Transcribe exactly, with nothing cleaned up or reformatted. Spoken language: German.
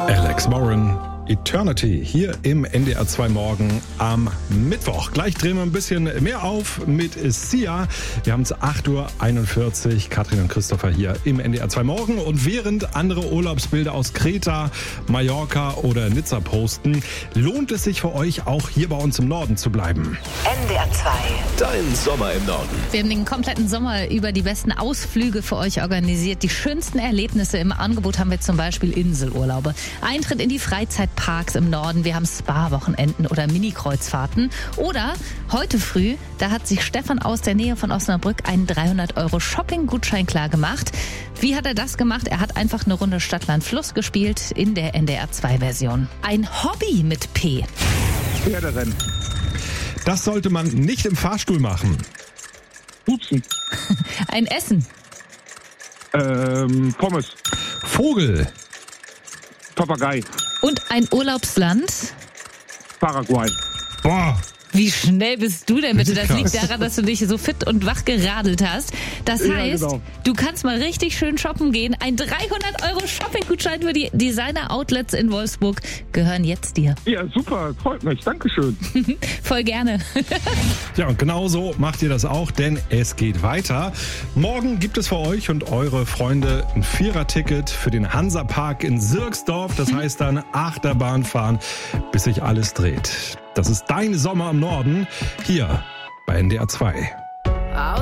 Alex Warren, Eternity, hier im N D R zwei Morgen am Mittwoch. Gleich drehen wir ein bisschen mehr auf mit Sia. Wir haben es acht Uhr einundvierzig, Katrin und Christopher hier im N D R zwei Morgen. Und während andere Urlaubsbilder aus Kreta, Mallorca oder Nizza posten, lohnt es sich für euch auch hier bei uns im Norden zu bleiben. N D R zwei. Dein Sommer im Norden. Wir haben den kompletten Sommer über die besten Ausflüge für euch organisiert. Die schönsten Erlebnisse im Angebot haben wir zum Beispiel Inselurlaube. Eintritt in die Freizeitparks im Norden. Wir haben Spa-Wochenenden oder Mini-Kreuzfahrten. Oder heute früh, da hat sich Stefan aus der Nähe von Osnabrück einen dreihundert Euro Shopping-Gutschein klar gemacht. Wie hat er das gemacht? Er hat einfach eine Runde Stadt-Land-Fluss gespielt in der N D R zwei Version. Ein Hobby mit P. Pferderennen. Das sollte man nicht im Fahrstuhl machen. Pupsen. Ein Essen. Ähm, Pommes. Vogel. Papagei. Und ein Urlaubsland. Paraguay. Boah. Wie schnell bist du denn bitte? Das Krass. liegt daran, dass du dich so fit und wach geradelt hast. Das Ja, heißt, genau. du kannst mal richtig schön shoppen gehen. Ein dreihundert Euro Shopping-Gutschein für die Designer-Outlets in Wolfsburg gehören jetzt dir. Ja, super, freut mich. Dankeschön. Voll gerne. Ja, und genau so macht ihr das auch, denn es geht weiter. Morgen gibt es für euch und eure Freunde ein Vierer-Ticket für den Hansapark in Sirksdorf. Das heißt dann Achterbahn fahren, bis sich alles dreht. Das ist dein Sommer im Norden, hier bei N D R zwei.